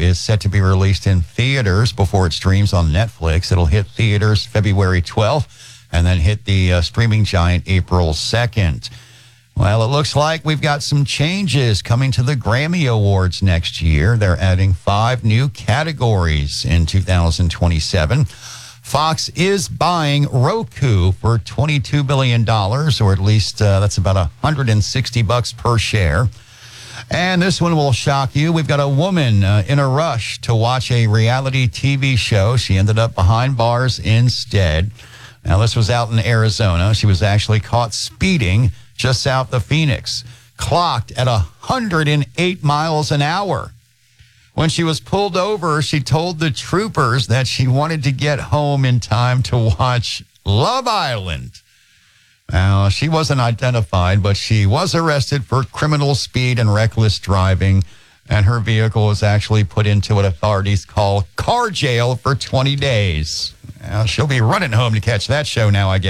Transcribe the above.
is set to be released in theaters before it streams on Netflix. It'll hit theaters February 12th and then hit the streaming giant April 2nd. Well, it looks like we've got some changes coming to the Grammy Awards next year. They're adding 5 new categories in 2027. Fox is buying Roku for $22 billion, or at least that's about $160 per share. And this one will shock you. We've got a woman in a rush to watch a reality TV show. She ended up behind bars instead. Now, this was out in Arizona. She was actually caught speeding just south of Phoenix, clocked at 108 miles an hour. When she was pulled over, she told the troopers that she wanted to get home in time to watch Love Island. Now, she wasn't identified, but she was arrested for criminal speed and reckless driving, and her vehicle was actually put into what authorities call car jail for 20 days. Now, she'll be running home to catch that show now, I guess.